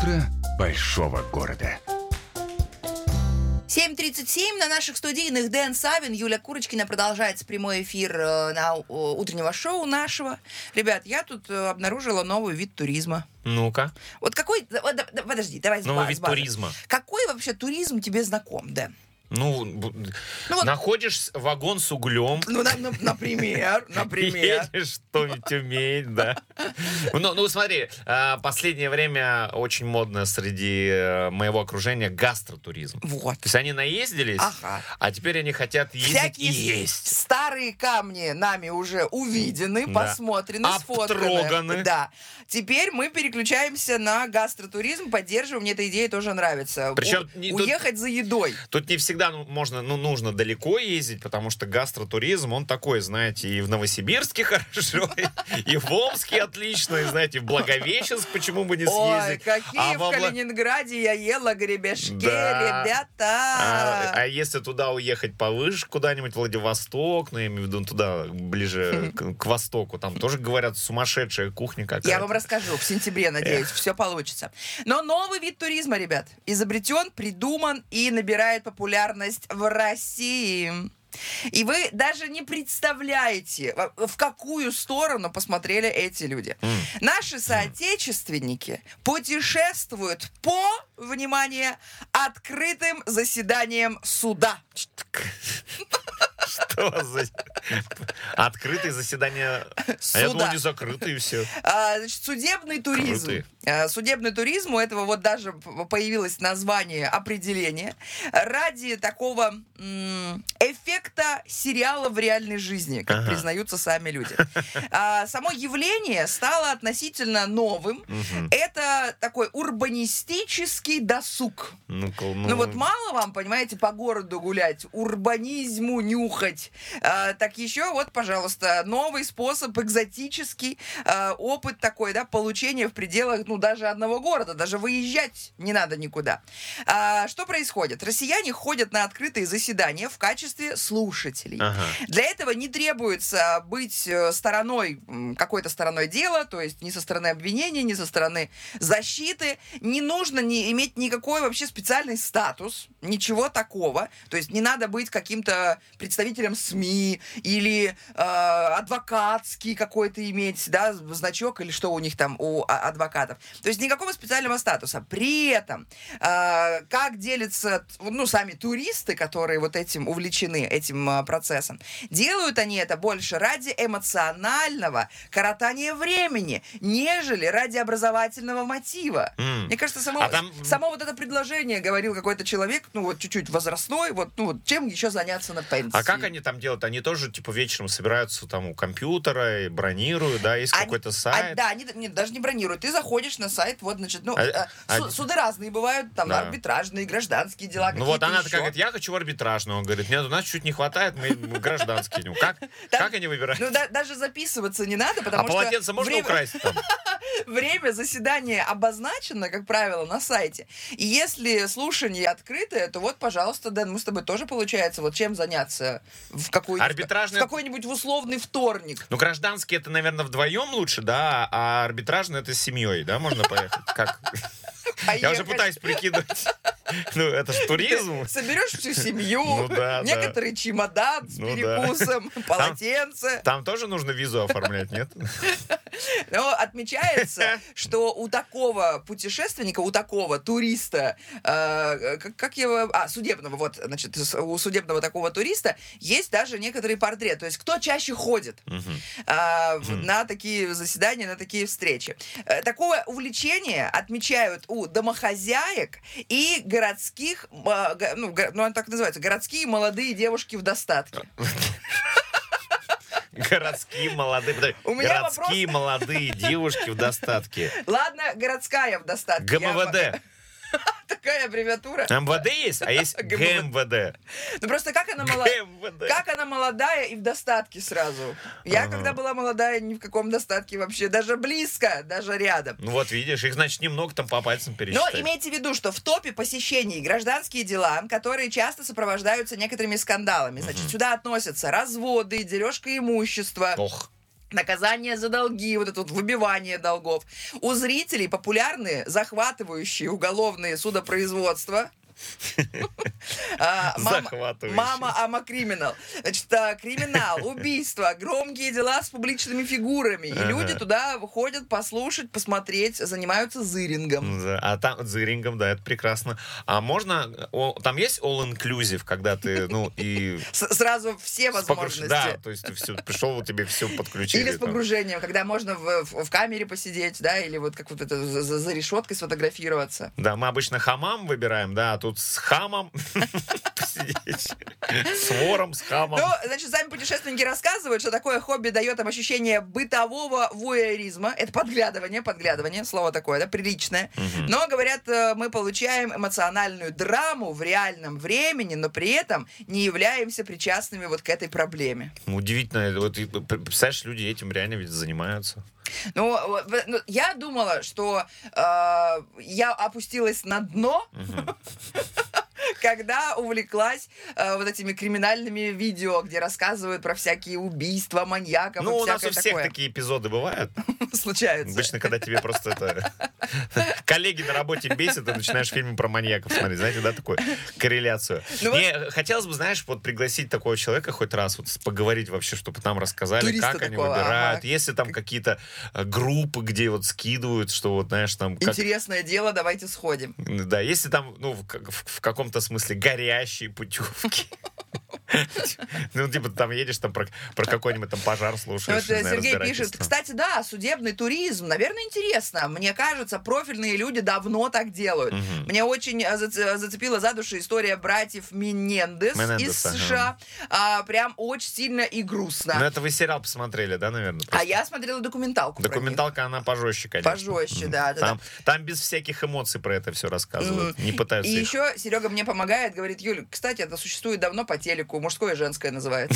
Утро большого города. 7:37 на наших студийных. Дэн Савин, Юля Курочкина. Продолжается прямой эфир утреннего шоу нашего. Ребят, я тут обнаружила новый вид туризма. Ну-ка. Вот какой... Подожди, давай с Новый вид базы. туризма. Какой вообще туризм тебе знаком, Дэн? Вот находишь вагон с углем. Например. Едешь в Тюмень, да. Смотри, последнее время очень модно среди моего окружения гастротуризм. Вот. То есть они наездились, а теперь они хотят ездить всякие и есть. Старые камни нами уже увидены, посмотрены, сфотканы. Обтроганы. Да. Теперь мы переключаемся на гастротуризм, поддерживаем. Мне эта идея тоже нравится. Причем уехать за едой. Тут не всегда нужно далеко ездить, потому что гастротуризм, он такой, знаете, и в Новосибирске хорошо, и в Омске отлично, и, знаете, в Благовещенск почему бы не съездить. Ой, какие в Калининграде я ела гребешки, да. Ребята. А если туда уехать повыше, куда-нибудь Владивосток, я имею в виду туда, ближе к востоку, там тоже, говорят, сумасшедшая кухня какая-то. Я вам расскажу, в сентябре, надеюсь, все получится. Но новый вид туризма, ребят, изобретен, придуман и набирает популярность в России. И вы даже не представляете, в какую сторону посмотрели эти люди. Наши соотечественники путешествуют по, внимание, открытым заседаниям суда. Что за... Открытые заседания... Суда. А я думал, не закрытые все. Значит, судебный туризм. Судебный туризм, у этого вот даже появилось название, определение, ради такого эффекта сериала в реальной жизни, как признаются сами люди. Само явление стало относительно новым. Это такой урбанистический досуг. Ну вот мало вам, понимаете, по городу гулять, урбанизму нюхать. Так еще вот, пожалуйста, новый способ, экзотический опыт такой, да, получения в пределах, даже одного города, даже выезжать не надо никуда. Что происходит? Россияне ходят на открытые заседания в качестве слушателей. Для этого не требуется быть какой-то стороной дела, то есть ни со стороны обвинения, ни со стороны защиты. Не нужно иметь никакой вообще специальный статус, ничего такого. То есть не надо быть каким-то представителем СМИ или адвокатский какой-то иметь, да, значок или что у них там у адвокатов. То есть никакого специального статуса. При этом, как делятся, сами туристы, которые вот этим увлечены, этим процессом, делают они это больше ради эмоционального коротания времени, нежели ради образовательного мотива. Мне кажется, само вот это предложение, говорил какой-то человек, чуть-чуть возрастной, чем еще заняться на пенсии. А как они там делают? Они тоже, вечером собираются там у компьютера и бронируют, да, есть какой-то сайт? Да, они даже не бронируют. Ты заходишь на сайт, суды разные бывают, там арбитражные, гражданские дела, какие-то она еще. такая говорит, я хочу в арбитражную. Он говорит, нет, у нас чуть не хватает, мы гражданские. Как они выбирают? Даже записываться не надо, потому что... А полотенце можно украсть там? Время заседания обозначено, как правило, на сайте. И если слушание открытое, то вот, пожалуйста, Дэн, мы с тобой тоже, получается, чем заняться в какой-нибудь условный вторник. Гражданские это, наверное, вдвоем лучше, да, а арбитражный это с семьей, да, можно поехать? Как? Я уже пытаюсь прикидывать. Это же туризм. Соберешь всю семью, некоторый чемодан с перекусом, полотенце. Там тоже нужно визу оформлять, нет? Но отмечается, что у такого путешественника, у такого туриста, судебного, у судебного такого туриста есть даже некоторый портрет. То есть кто чаще ходит на такие заседания, на такие встречи. Такое увлечение отмечают у домохозяек и городских, так называется, городские молодые девушки в достатке. Городские молодые девушки в достатке. Ладно, городская в достатке. ГМВД. Такая аббревиатура. МВД есть, а есть ГМВД. Просто как она молодая и в достатке сразу. Я, когда была молодая, ни в каком достатке вообще. Даже близко, даже рядом. Видишь, их, значит, немного там по пальцам пересчитать. Но имейте в виду, что в топе посещений гражданские дела, которые часто сопровождаются некоторыми скандалами. Значит, сюда относятся разводы, дележка имущества. наказание за долги, вот это вот выбивание долгов. У зрителей популярны захватывающие уголовные судопроизводства. Мама Ама Криминал. Значит, криминал, убийство, громкие дела с публичными фигурами. И люди туда выходят послушать, посмотреть, занимаются зырингом. А там зырингом, да, это прекрасно. А можно, там есть all-inclusive, когда ты, и... Сразу все возможности. Да, то есть ты все, пришел, тебе все подключили. Или с погружением, когда можно в камере посидеть, да, или вот как вот это за решеткой сфотографироваться. Да, мы обычно хамам выбираем, да, а тут с хамом посидеть. С вором, с хамом. Ну, значит, сами путешественники рассказывают, что такое хобби дает им ощущение бытового вуайеризма. Это подглядывание, слово такое, да, приличное. Но, говорят, мы получаем эмоциональную драму в реальном времени, но при этом не являемся причастными вот к этой проблеме. Удивительно. Вот, представляешь, люди этим реально ведь занимаются. Ну, я думала, что я опустилась на дно, когда увлеклась вот этими криминальными видео, где рассказывают про всякие убийства, маньяков. Ну, у нас у всех такие эпизоды бывают. Случаются. Обычно, когда тебе просто коллеги на работе бесят, ты начинаешь фильмы про маньяков смотреть. Знаете, да, такую корреляцию. Хотелось бы, знаешь, вот пригласить такого человека хоть раз, вот поговорить вообще, чтобы там рассказали, как они выбирают. Если там какие-то группы, где вот скидывают, что вот, знаешь, там... Интересное дело, давайте сходим. Да, если там, в каком-то смысле горящие путевки. Ну, типа, там едешь, там про какой-нибудь там пожар слушаешь. Вот Сергей пишет, кстати, да, судебный туризм, наверное, интересно. Мне кажется, профильные люди давно так делают. Мне очень зацепила за душу история братьев Менендес из США. Прям очень сильно и грустно. Ну, это вы сериал посмотрели, да, наверное? А я смотрела документалку. Документалка, она пожестче, конечно. Пожестче, да. Там без всяких эмоций про это все рассказывают. Не пытаются И еще Серега мне помогает, говорит, Юль, кстати, это существует давно по телеку, мужское и женское называется.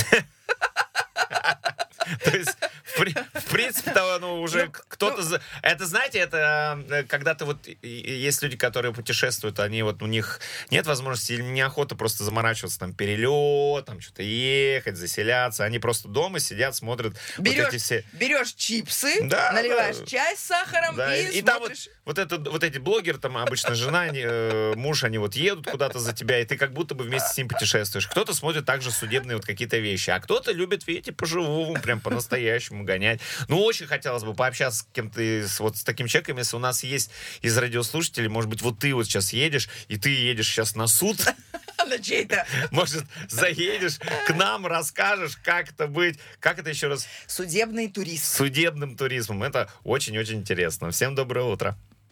То есть, в принципе, уже кто-то... Это, знаете, это когда-то вот есть люди, которые путешествуют, они вот, у них нет возможности или неохота просто заморачиваться, там, перелет, там, что-то ехать, заселяться. Они просто дома сидят, смотрят вот эти все... Берешь чипсы, наливаешь чай с сахаром и там смотришь... вот эти блогеры, там, обычно жена, муж, они вот едут куда-то за тебя, и ты как будто бы вместе с ним путешествуешь. Кто-то смотрит также судебные вот какие-то вещи, а кто-то любит, видите, по-живому, прям по-настоящему гонять. Ну, очень хотелось бы пообщаться с кем-то, вот с таким человеком, если у нас есть из радиослушателей, может быть, вот ты вот сейчас едешь, и ты едешь сейчас на суд. На чей-то. Может, заедешь к нам, расскажешь, как это быть, как это еще раз... Судебный туризм. Судебным туризмом. Это очень-очень интересно. Всем доброе утро.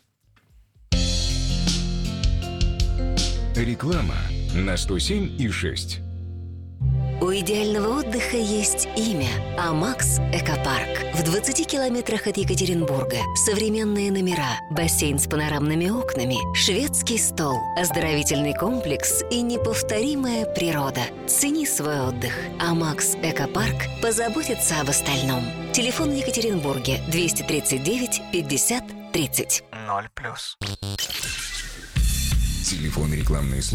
Реклама на 107,6. У идеального отдыха есть имя – Амакс Экопарк. В 20 километрах от Екатеринбурга современные номера, бассейн с панорамными окнами, шведский стол, оздоровительный комплекс и неповторимая природа. Цени свой отдых. Амакс Экопарк позаботится об остальном. Телефон в Екатеринбурге 239 50 30. 0+. Телефон рекламной